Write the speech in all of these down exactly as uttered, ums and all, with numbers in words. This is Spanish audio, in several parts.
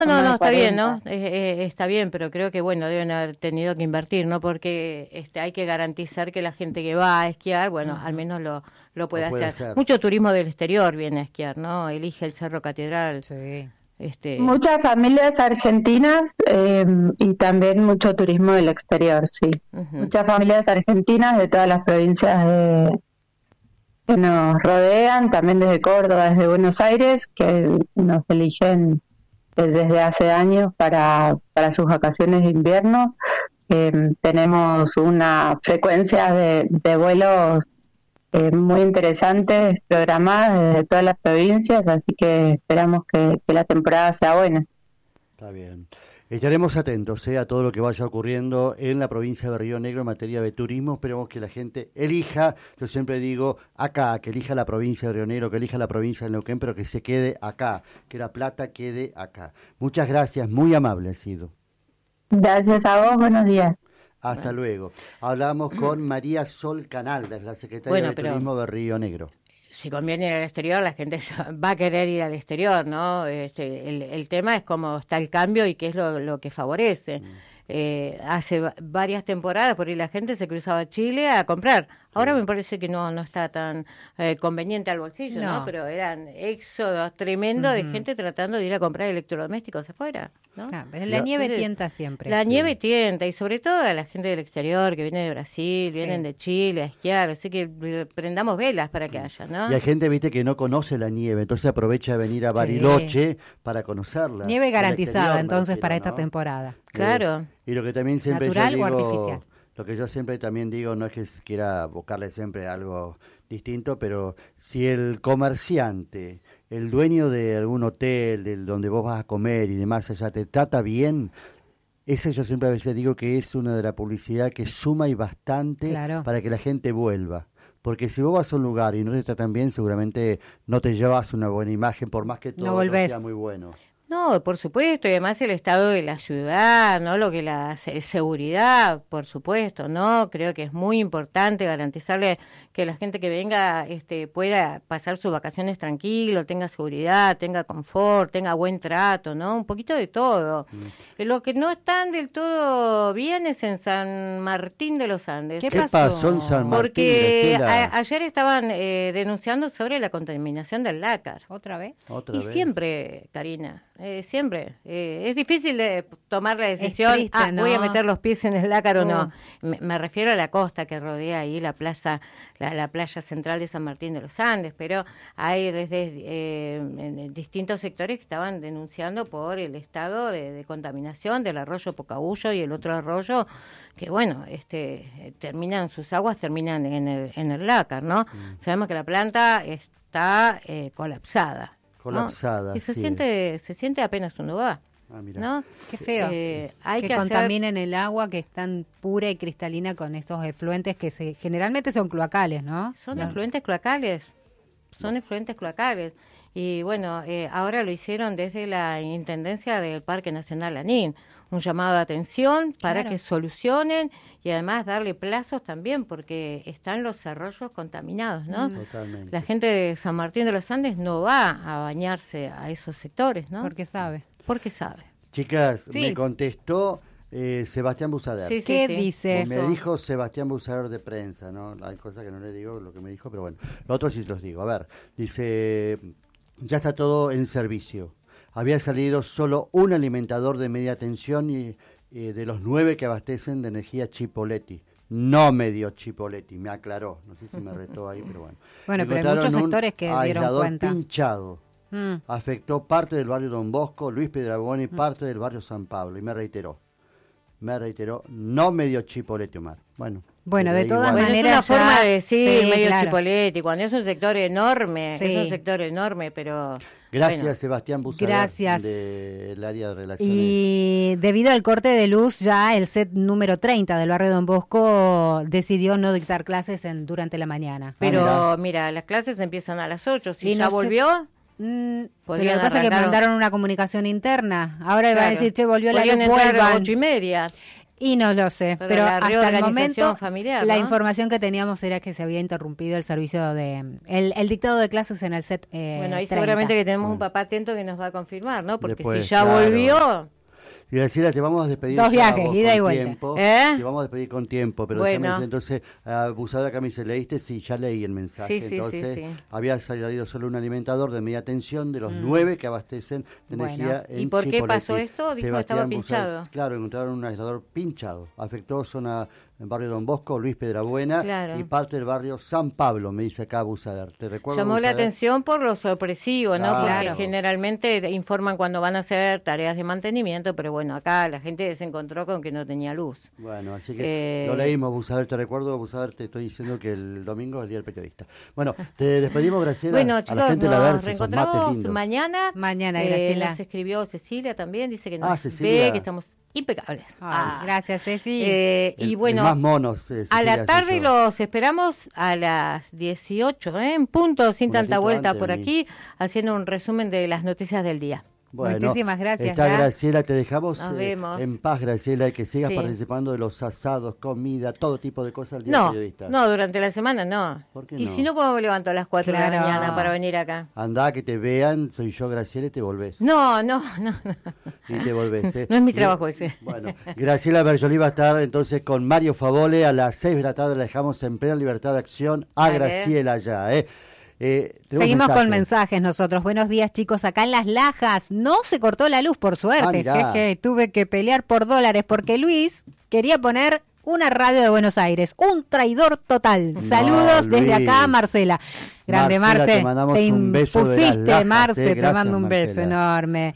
No, no, no, está cuarenta. bien, ¿no? Eh, eh, está bien, pero creo que, bueno, deben haber tenido que invertir, ¿no? Porque este, hay que garantizar que la gente que va a esquiar, bueno, Uh-huh. al menos lo, lo puede Lo puede hacer. hacer. Mucho turismo del exterior viene a esquiar, ¿no? Elige el Cerro Catedral. Sí. Este, Muchas familias argentinas eh, y también mucho turismo del exterior, sí. ujú. Muchas familias argentinas de todas las provincias de, que nos rodean, también desde Córdoba, desde Buenos Aires, que nos eligen eh, desde hace años para, para sus vacaciones de invierno. Eh, tenemos una frecuencia de, de vuelos eh, muy interesantes programadas desde todas las provincias, así que esperamos que, que la temporada sea buena. Está bien. Estaremos atentos eh, a todo lo que vaya ocurriendo en la provincia de Río Negro en materia de turismo. Esperemos que la gente elija, yo siempre digo, acá, que elija la provincia de Río Negro, que elija la provincia de Neuquén, pero que se quede acá, que la plata quede acá. Muchas gracias, muy amable ha sido. Gracias a vos, buenos días. Hasta luego. Hablamos con María Sol Canal, la secretaria Bueno, de pero- Turismo de Río Negro. Si conviene ir al exterior, la gente va a querer ir al exterior, ¿no? Este, el, el tema es cómo está el cambio y qué es lo, lo que favorece. Mm. Eh, hace va- varias temporadas por ahí la gente se cruzaba a Chile a comprar. Ahora Sí. me parece que no no está tan eh, conveniente al bolsillo, ¿no? No. Pero eran éxodos tremendos de Ujú. gente tratando de ir a comprar electrodomésticos afuera, ¿no? Ah, pero la La- nieve Entonces, tienta siempre. La nieve tienta, y sobre todo a la gente del exterior que viene de Brasil, Sí. vienen de Chile a esquiar, así que eh, prendamos velas para que haya, ¿no? Y hay gente, viste, que no conoce la nieve, entonces aprovecha de venir a Bariloche para conocerla. Nieve Del garantizada exterior, me entonces para refiero, esta ¿no? temporada. Claro. Y lo que también siempre ¿Natural yo o digo, artificial? lo que yo siempre también digo, no es que quiera buscarle siempre algo distinto, pero si el comerciante, el dueño de algún hotel, del donde vos vas a comer y demás, allá te trata bien, ese yo siempre a veces digo que es una de la publicidad que suma y bastante Claro. para que la gente vuelva. Porque si vos vas a un lugar y no te tratan bien, seguramente no te llevas una buena imagen, por más que todo No volvés. sea muy bueno. No, por supuesto, y además el estado de la ciudad, ¿no? Lo que la se- seguridad, por supuesto, ¿no? Creo que es muy importante garantizarle que la gente que venga este, pueda pasar sus vacaciones tranquilo, tenga seguridad, tenga confort, tenga buen trato, ¿no? Un poquito de todo. Mm. Lo que no están del todo bien es en San Martín de los Andes. ¿Qué ¿Qué pasó? pasó en San Martín? Porque Graciela? a- ayer estaban eh, denunciando sobre la contaminación del lácar. ¿Otra vez? Otra Y vez. siempre, Karina, eh, siempre. Eh, es difícil de tomar la decisión, triste, ah, voy a ¿no? meter los pies en el lácar o Uh. no. Me, me refiero a la costa que rodea ahí la plaza, la, la playa central de San Martín de los Andes, pero hay desde eh, en distintos sectores que estaban denunciando por el estado de, de contaminación del arroyo Pocahuyo y el otro arroyo que bueno, este eh, terminan, sus aguas terminan en el, en el lácar, ¿no? Mm. Sabemos que la planta está eh, colapsada. ¿no? Colapsada, Y se sí. siente, se siente apenas uno va, Ah, mirá. ¿no? Qué feo. Eh, hay que, que, hacer, contaminen el agua que es tan pura y cristalina con estos efluentes que se, generalmente son cloacales, ¿no? son Los- efluentes cloacales, son efluentes cloacales. Y bueno, eh, ahora lo hicieron desde la Intendencia del Parque Nacional Lanín, un llamado de atención para Claro. que solucionen y además darle plazos también, porque están los arroyos contaminados, ¿no? Mm. Totalmente. La gente de San Martín de los Andes no va a bañarse a esos sectores, ¿no? Porque sabe. Porque sabe. Chicas, Sí. me contestó eh, Sebastián Busader. Sí, sí, ¿Qué sí. dice? Me dijo Sebastián Busader de prensa, ¿no? Hay cosas que no le digo lo que me dijo, pero bueno. Lo otro sí se los digo. A ver, dice, ya está todo en servicio. Había salido solo un alimentador de media tensión y eh, de los nueve que abastecen de energía Chipoletti. No me dio Chipoletti, me aclaró. No sé si me retó ahí, pero bueno. Bueno, pero hay Encontraron muchos un sectores que dieron aislador cuenta. pinchado. Mm. Afectó parte del barrio Don Bosco, Luis Piedrabuena y parte del barrio San Pablo. Y me reiteró, me reiteró, no me dio Chipoletti, Omar. Bueno, Bueno, pero de da todas igual. Bueno, maneras es una ya- forma de decir sí, medio claro. Chipoletti, cuando es un sector enorme, Sí. es un sector enorme, pero... Gracias, bueno. Sebastián Busader, Gracias. del área de relaciones. Y debido al corte de luz, ya el set número treinta del barrio Don Bosco decidió no dictar clases en, durante la mañana. Pero Ah, mira, las clases empiezan a las ocho, si Y ya no sé- volvió... Mm, pero Podrían lo que pasa es que arrancar- mandaron una comunicación interna. Ahora van a claro, decir, che, volvió la podrían luz, entrar a las vuelvan. ocho y media. Y no lo sé, Para pero la hasta el reorganización momento familiar, la ¿no? información que teníamos era que se había interrumpido el servicio de el, el dictado de clases en el set eh, Bueno, ahí treinta. seguramente que tenemos Bueno. un papá atento que nos va a confirmar, ¿no? Porque Después, si ya claro. volvió... Y Graciela, te vamos a despedir Dos ya viajes, vos ida con y vuelta. tiempo. ¿Eh? Te vamos a despedir con tiempo, pero Bueno. déjame decir, entonces, abusadora Cami, ¿se leíste? Sí, ya leí el mensaje. Sí, sí, sí, entonces, sí. había salido solo un alimentador de media tensión de los mm. nueve que abastecen de Bueno. energía en ¿Y por qué Chipoleti. pasó esto? Dijo que estaba pinchado. Busador, claro, encontraron un aislador pinchado. Afectó zona en barrio Don Bosco, Luis Pedrabuena Claro. y parte del barrio San Pablo, me dice acá Abusador. Te recuerdo. Llamó la Abusador? atención por lo sorpresivo, ¿no? Claro. Porque generalmente informan cuando van a hacer tareas de mantenimiento, pero bueno, acá la gente se encontró con que no tenía luz. Bueno, así que eh... lo leímos, Abusador, te recuerdo, Abusador, te estoy diciendo que el domingo es el Día del Periodista. Bueno, te despedimos, Graciela. Bueno, a chicos, la gente de la nos Verse, esos mates reencontramos lindos. mañana. Mañana, Eh, Graciela. nos escribió Cecilia también, dice que nos Ah, Cecilia. ve, que estamos impecables. Ay, Ah. Gracias, Ceci. Eh, El- y el bueno, más monos, eh, a Cecilia, la tarde soy yo. los esperamos a las dieciocho, ¿eh? En punto, sin Un tanta ratito vuelta antes, por vení. aquí, haciendo un resumen de las noticias del día. Bueno, Muchísimas gracias, Está Gra. Graciela, te dejamos Nos eh, vemos. en paz, Graciela, y que sigas Sí. participando de los asados, comida, todo tipo de cosas al Día No, del Periodista. no, durante la semana no. ¿Por qué Y no? si no, ¿cómo me levanto a las cuatro de Claro. la mañana para venir acá? Andá, que te vean, soy yo, Graciela, y te volvés. No, no, no. no. Y te volvés, ¿eh? No es mi Y- trabajo ese. Bueno, Graciela Berjolí va a estar entonces con Mario Favole a las seis de la tarde. La dejamos en plena libertad de acción a Dale. Graciela ya, ¿eh? Eh, tenemos Seguimos mensaje. con mensajes nosotros. Buenos días, chicos. Acá en Las Lajas no se cortó la luz, por Ah, suerte. mirá. Jeje, tuve que pelear por dólares porque Luis quería poner una radio de Buenos Aires. Un traidor total. No, Saludos desde Luis. acá, Marcela. Grande, Marcela, Marce. te mandamos Te un beso de las impusiste, Lajas, Marce. eh. Te Gracias, mando un beso Marcela. enorme.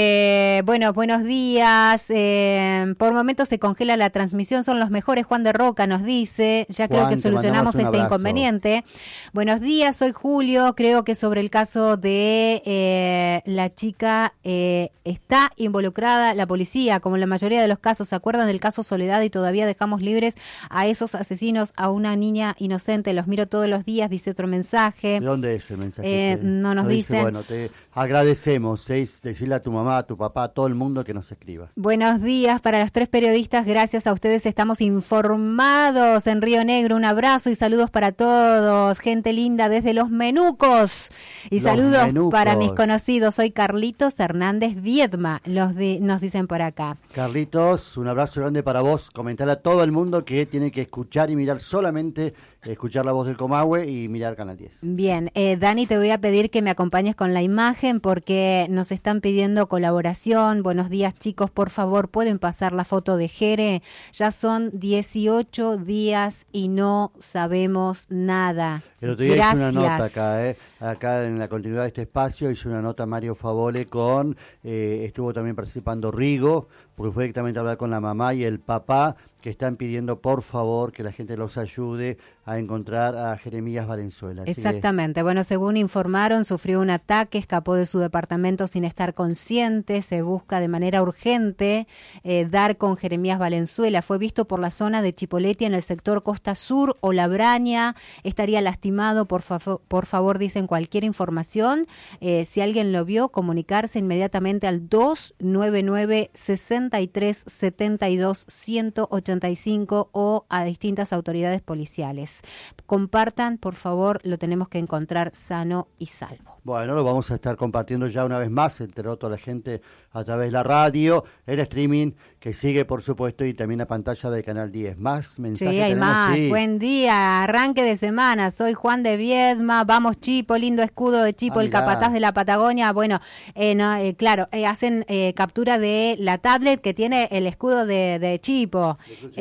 Eh, bueno, buenos días. Eh, por momentos se congela la transmisión. Son los mejores. Juan de Roca nos dice. Ya creo Juan, que te solucionamos mandamos un este abrazo. inconveniente. Buenos días, soy Julio. Creo que sobre el caso de eh, la chica eh, está involucrada la policía, como en la mayoría de los casos. ¿Se acuerdan del caso Soledad y todavía dejamos libres a esos asesinos, a una niña inocente? Los miro todos los días, dice otro mensaje. ¿De dónde es el mensaje? Eh, no nos dice, dicen. Bueno, te agradecemos, ¿eh? Decirle a tu mamá, a tu papá, a todo el mundo que nos escriba. Buenos días para los tres periodistas. Gracias a ustedes estamos informados en Río Negro. Un abrazo y saludos para todos. Gente linda desde Los Menucos. Y Los saludos Menucos. para mis conocidos. Soy Carlitos Hernández Viedma. Los di- nos dicen por acá. Carlitos, un abrazo grande para vos. Comentar a todo el mundo que tiene que escuchar y mirar solamente, escuchar la voz del Comahue y mirar Canal diez. Bien, eh, Dani, te voy a pedir que me acompañes con la imagen porque nos están pidiendo colaboración. Buenos días, chicos, por favor, ¿pueden pasar la foto de Jere? Ya son dieciocho días y no sabemos nada. El otro día Gracias. hice una nota acá, ¿eh? Acá en la continuidad de este espacio hizo una nota Mario Favole con, eh, estuvo también participando Rigo, porque fue directamente a hablar con la mamá y el papá, que están pidiendo por favor que la gente los ayude a encontrar a Jeremías Valenzuela. Así que- Exactamente. Bueno, según informaron, sufrió un ataque, escapó de su departamento sin estar consciente, se busca de manera urgente eh, dar con Jeremías Valenzuela. Fue visto por la zona de Chipoleti en el sector Costa Sur o La Braña. Estaría lastimado, por, fa- por favor, dicen cualquier información. Eh, si alguien lo vio, comunicarse inmediatamente al dos nueve nueve, seis tres, siete dos, uno ocho cinco o a distintas autoridades policiales. Compartan, por favor, lo tenemos que encontrar sano y salvo. Bueno, lo vamos a estar compartiendo ya una vez más, se enteró toda la gente a través de la radio, el streaming, que sigue por supuesto, y también la pantalla de Canal diez. Más mensajes Sí, hay tenemos, más. sí. Buen día, arranque de semana. Soy Juan de Viedma. Vamos, Chipo, lindo escudo de Chipo, Ah, el mirá. capataz de la Patagonia. Bueno, eh, no, eh, claro, eh, hacen eh, captura de la tablet que tiene el escudo de, de Chipo.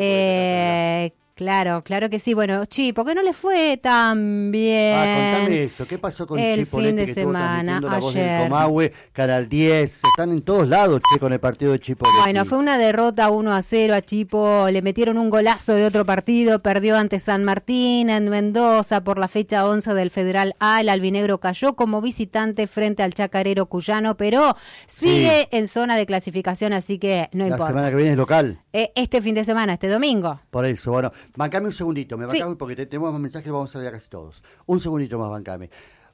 Eh, Claro, claro que sí. Bueno, Chipo, que no le fue tan bien. Ah, contame eso. ¿Qué pasó con El Chipoleti, fin de que estuvo semana, transmitiendo la voz del ayer. Comahue, Canal diez? Están en todos lados, che, con el partido de Chipoleti. Bueno, fue una derrota uno a cero a Chipo, le metieron un golazo de otro partido, perdió ante San Martín en Mendoza por la fecha once del Federal A, el albinegro cayó como visitante frente al chacarero cuyano, pero sigue Sí. en zona de clasificación, así que no La importa. semana que viene es local. Eh, este fin de semana, este domingo. Por eso, bueno, bancame un segundito, me Sí. bancame porque te- tenemos más mensajes, vamos a ver a casi todos. Un segundito más, bancame.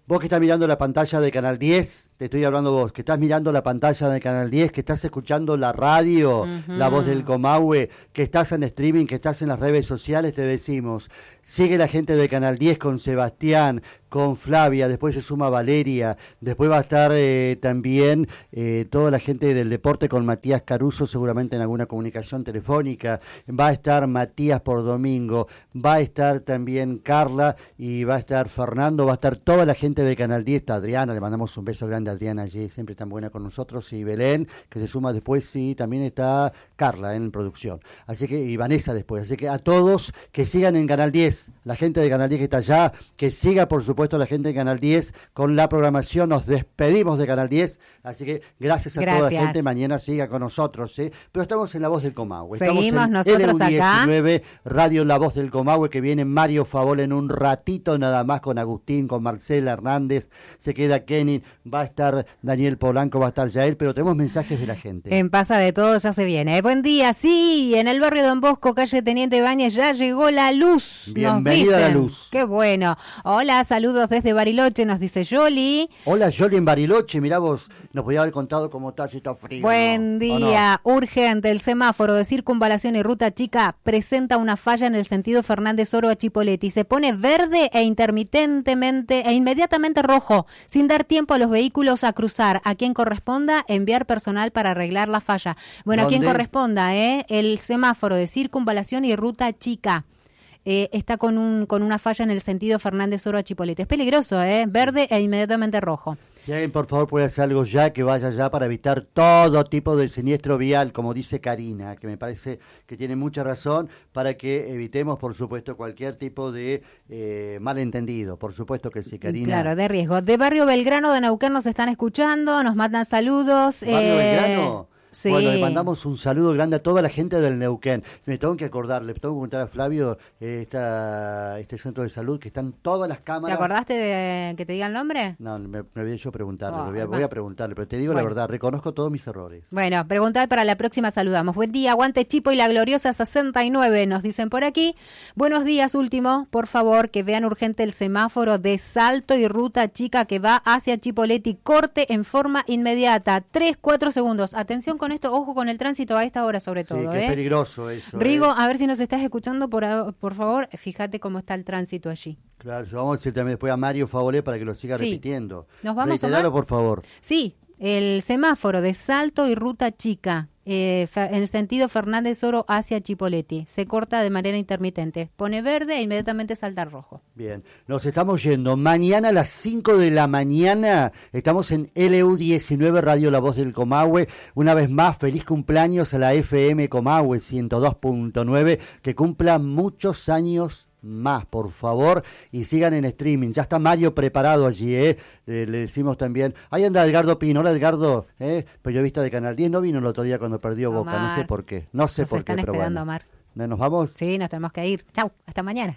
Vos que estás mirando la pantalla de Canal diez, te estoy hablando vos, que estás mirando la pantalla de Canal diez, que estás escuchando la radio, uh-huh. La Voz del Comahue, que estás en streaming, que estás en las redes sociales, te decimos, sigue la gente de Canal diez con Sebastián, con Flavia, después se suma Valeria, después va a estar eh, también eh, toda la gente del deporte con Matías Caruso, seguramente en alguna comunicación telefónica, va a estar Matías por domingo, va a estar también Carla y va a estar Fernando, va a estar toda la gente de Canal diez, está Adriana, le mandamos un beso grande a Adriana allí, siempre tan buena con nosotros, y Belén, que se suma después, sí, también está Carla en producción, así que, y Vanessa después, así que a todos que sigan en Canal diez, la gente de Canal diez que está allá, que siga por supuesto la gente de Canal diez con la programación, nos despedimos de Canal diez, así que gracias a gracias. toda la gente, mañana siga con nosotros, ¿sí? Pero estamos en La Voz del Comahue, seguimos estamos en nosotros L U diecinueve, acá, Radio La Voz del Comahue, que viene Mario Favol en un ratito nada más con Agustín, con Marcela Hernández, se queda Kenny, va a estar Daniel Polanco, va a estar Yael, pero tenemos mensajes de la gente. En Pasa de Todo ya se viene. Buen día, sí, en el barrio Don Bosco, calle Teniente Bañez, ya llegó la luz. Bienvenida a la luz. Qué bueno. Hola, saludos desde Bariloche, nos dice Yoli. Hola, Yoli en Bariloche, mirá vos, nos podía haber contado cómo está, si está frío. Buen ¿no? día, no? Urgente, el semáforo de circunvalación y ruta chica presenta una falla en el sentido Fernández Oro a Chipoleti. Se pone verde e intermitentemente e inmediatamente rojo, sin dar tiempo a los vehículos a cruzar. A quien corresponda, enviar personal para arreglar la falla. Bueno, ¿dónde? A quien corresponda, ¿eh? El semáforo de circunvalación y ruta chica. Eh, está con un con una falla en el sentido Fernández Oro a Chipoleti. Es peligroso, ¿eh? Verde e inmediatamente rojo. Si alguien, por favor, puede hacer algo ya, que vaya ya para evitar todo tipo de siniestro vial, como dice Karina, que me parece que tiene mucha razón, para que evitemos, por supuesto, cualquier tipo de eh, malentendido. Por supuesto que sí, Karina. Claro, de riesgo. De Barrio Belgrano de Neuquén nos están escuchando, nos mandan saludos. ¿Barrio eh... Belgrano? Sí. Bueno, le mandamos un saludo grande a toda la gente del Neuquén. Me tengo que acordar, le tengo que contar a Flavio eh, esta, este centro de salud, que están todas las cámaras. ¿Te acordaste de que te diga el nombre? No, me, me olvidé yo preguntarle, oh, voy, a, va. voy a preguntarle, pero te digo bueno. la verdad, reconozco todos mis errores. Bueno, preguntar para la próxima, saludamos. Buen día, aguante Chipo y la gloriosa sesenta y nueve, nos dicen por aquí. Buenos días, último, por favor, que vean urgente el semáforo de Salto y Ruta Chica que va hacia Chipoleti, corte en forma inmediata, tres, cuatro segundos. Atención con esto, ojo con el tránsito a esta hora sobre todo. Sí, que ¿eh? es peligroso eso. Rigo, ¿eh? A ver si nos estás escuchando, por, por favor, fíjate cómo está el tránsito allí. Claro, vamos a decir también después a Mario Favolé para que lo siga sí. repitiendo. ¿Nos vamos a Reiteralo, por favor. Sí, el semáforo de Salto y Ruta Chica, eh, en el sentido Fernández Oro hacia Chipoleti, se corta de manera intermitente. Pone verde e inmediatamente salta rojo. Bien, nos estamos yendo. Mañana a las cinco de la mañana estamos en L U diecinueve Radio La Voz del Comahue. Una vez más, feliz cumpleaños a la F M Comahue ciento dos punto nueve, que cumpla muchos años más, por favor, y sigan en streaming. Ya está Mario preparado allí, ¿eh? Eh, le decimos también, ahí anda Edgardo Pino. Hola, Edgardo, ¿eh? Periodista de Canal diez, no vino el otro día cuando perdió Boca, Omar, no sé por qué, no sé nos por están qué, pero esperando, bueno. Omar. ¿Nos vamos? Sí, nos tenemos que ir. Chau, hasta mañana.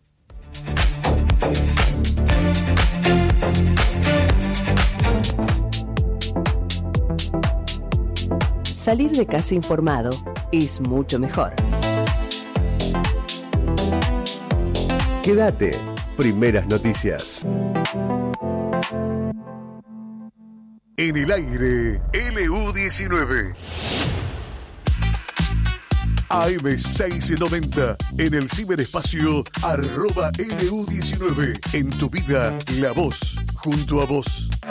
Salir de casa informado es mucho mejor. Quédate. Primeras noticias. En el aire, L U diecinueve. A M seiscientos noventa. En el ciberespacio, arroba L U diecinueve. En tu vida, la voz, junto a vos.